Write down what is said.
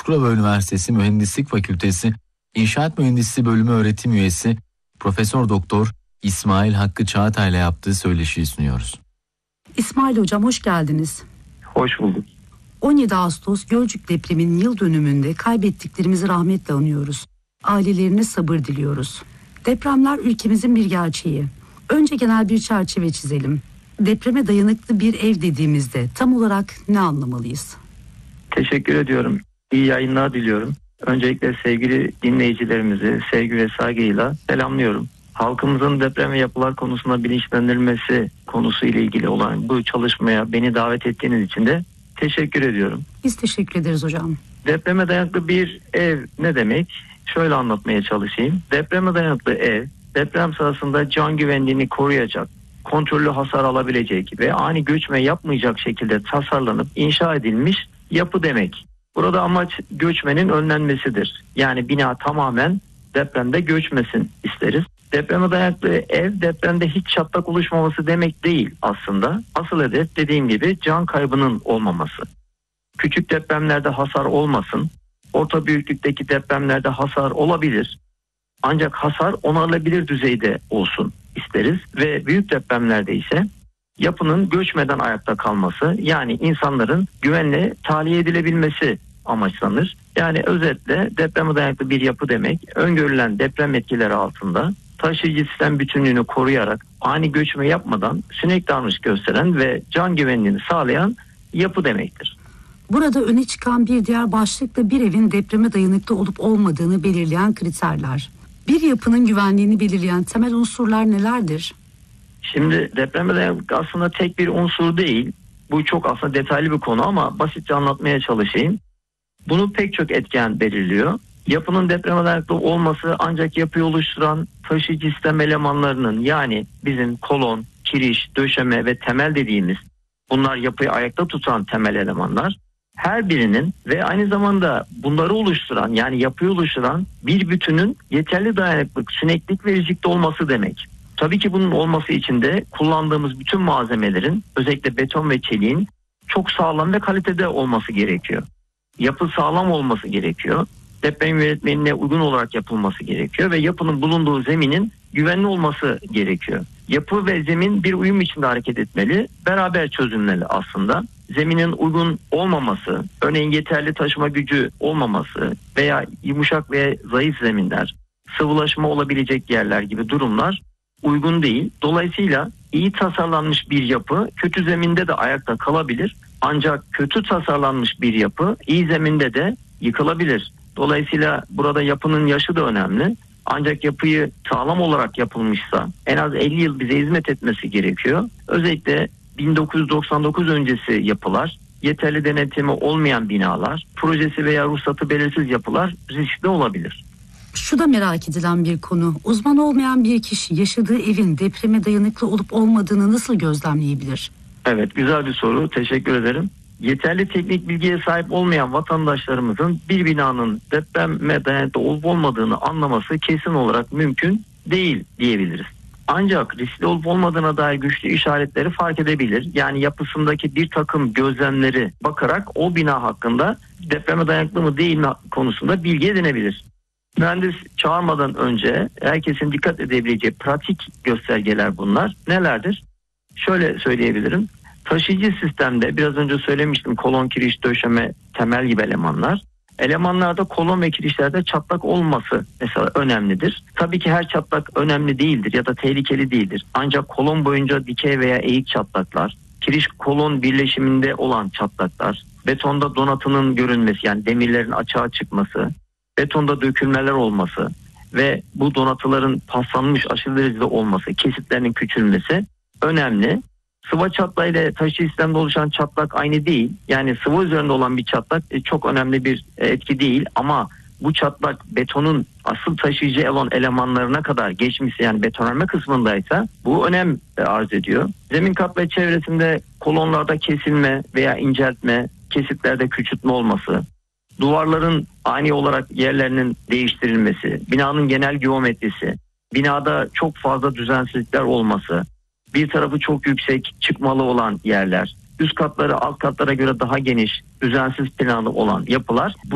Çukurova Üniversitesi Mühendislik Fakültesi İnşaat Mühendisliği Bölümü öğretim üyesi Profesör Doktor İsmail Hakkı Çağatay ile yaptığı söyleşiyi sunuyoruz. İsmail Hocam hoş geldiniz. Hoş bulduk. 17 Ağustos Gölcük depreminin yıl dönümünde kaybettiklerimizi rahmetle anıyoruz. Ailelerine sabır diliyoruz. Depremler ülkemizin bir gerçeği. Önce genel bir çerçeve çizelim. Depreme dayanıklı bir ev dediğimizde tam olarak ne anlamalıyız? Teşekkür ediyorum. İyi yayınlar diliyorum. Öncelikle sevgili dinleyicilerimizi sevgi ve saygıyla selamlıyorum. Halkımızın deprem ve yapılar konusunda bilinçlendirilmesi konusu ile ilgili olan bu çalışmaya beni davet ettiğiniz için de teşekkür ediyorum. Biz teşekkür ederiz hocam. Depreme dayanıklı bir ev ne demek? Şöyle anlatmaya çalışayım. Depreme dayanıklı ev, deprem sırasında can güvenliğini koruyacak, kontrollü hasar alabilecek ve ani göçme yapmayacak şekilde tasarlanıp inşa edilmiş yapı demek. Burada amaç göçmenin önlenmesidir. Yani bina tamamen depremde göçmesin isteriz. Depreme dayanıklı ev depremde hiç çatlak oluşmaması demek değil aslında. Asıl hedef dediğim gibi can kaybının olmaması. Küçük depremlerde hasar olmasın. Orta büyüklükteki depremlerde hasar olabilir. Ancak hasar onarılabilir düzeyde olsun isteriz. Ve büyük depremlerde ise yapının göçmeden ayakta kalması, yani insanların güvenle tahliye edilebilmesi amaçlanır. Yani özetle depreme dayanıklı bir yapı demek, öngörülen deprem etkileri altında taşıyıcı sistem bütünlüğünü koruyarak ani göçme yapmadan sünek davranış gösteren ve can güvenliğini sağlayan yapı demektir. Burada öne çıkan bir diğer başlık da bir evin depreme dayanıklı olup olmadığını belirleyen kriterler. Bir yapının güvenliğini belirleyen temel unsurlar nelerdir? Şimdi depreme dayanıklı aslında tek bir unsur değil. Bu çok aslında detaylı bir konu ama basitçe anlatmaya çalışayım. Bunu pek çok etken belirliyor. Yapının depreme dayanıklı olması ancak yapıyı oluşturan taşıyıcı sistem elemanlarının, yani bizim kolon, kiriş, döşeme ve temel dediğimiz, bunlar yapıyı ayakta tutan temel elemanlar, her birinin ve aynı zamanda bunları oluşturan, yani yapıyı oluşturan bir bütünün yeterli dayanıklık, süneklik ve rigidite olması demek. Tabii ki bunun olması için de kullandığımız bütün malzemelerin, özellikle beton ve çeliğin çok sağlam ve kalitede olması gerekiyor. Yapı sağlam olması gerekiyor. Deprem yönetmeliğine uygun olarak yapılması gerekiyor ve yapının bulunduğu zeminin güvenli olması gerekiyor. Yapı ve zemin bir uyum içinde hareket etmeli, beraber çözülmeli aslında. Zeminin uygun olmaması, örneğin yeterli taşıma gücü olmaması veya yumuşak ve zayıf zeminler, sıvılaşma olabilecek yerler gibi durumlar uygun değil. Dolayısıyla iyi tasarlanmış bir yapı kötü zeminde de ayakta kalabilir. Ancak kötü tasarlanmış bir yapı iyi zeminde de yıkılabilir. Dolayısıyla burada yapının yaşı da önemli. Ancak yapıyı sağlam olarak yapılmışsa en az 50 yıl bize hizmet etmesi gerekiyor. Özellikle 1999 öncesi yapılar, yeterli denetimi olmayan binalar, projesi veya ruhsatı belirsiz yapılar riskli olabilir. Şu da merak edilen bir konu. Uzman olmayan bir kişi yaşadığı evin depreme dayanıklı olup olmadığını nasıl gözlemleyebilir? Evet, güzel bir soru. Teşekkür ederim. Yeterli teknik bilgiye sahip olmayan vatandaşlarımızın bir binanın depreme dayanıklı olup olmadığını anlaması kesin olarak mümkün değil diyebiliriz. Ancak riskli olup olmadığına dair güçlü işaretleri fark edebilir. Yani yapısındaki bir takım gözlemleri bakarak o bina hakkında depreme dayanıklı mı değil mi konusunda bilgi edinebilir. Mühendis çağırmadan önce herkesin dikkat edebileceği pratik göstergeler bunlar. Nelerdir? Şöyle söyleyebilirim. Taşıyıcı sistemde biraz önce söylemiştim, kolon, kiriş, döşeme, temel gibi elemanlar. Elemanlarda kolon ve kirişlerde çatlak olması mesela önemlidir. Tabii ki her çatlak önemli değildir ya da tehlikeli değildir. Ancak kolon boyunca dikey veya eğik çatlaklar, kiriş kolon birleşiminde olan çatlaklar, betonda donatının görünmesi, yani demirlerin açığa çıkması, betonda dökülmeler olması ve bu donatıların paslanmış aşırı derecede olması, kesitlerinin küçülmesi önemli. Sıva çatlağı ile taşıyıcı sistemde oluşan çatlak aynı değil. Yani sıvı üzerinde olan bir çatlak çok önemli bir etki değil. Ama bu çatlak betonun asıl taşıyıcı olan elemanlarına kadar geçmişse, yani betonarme kısmındaysa bu önem arz ediyor. Zemin kat ve çevresinde kolonlarda kesilme veya inceltme, kesitlerde küçültme olması, duvarların ani olarak yerlerinin değiştirilmesi, binanın genel geometrisi, binada çok fazla düzensizlikler olması, bir tarafı çok yüksek çıkmalı olan yerler, üst katları alt katlara göre daha geniş, düzensiz planlı olan yapılar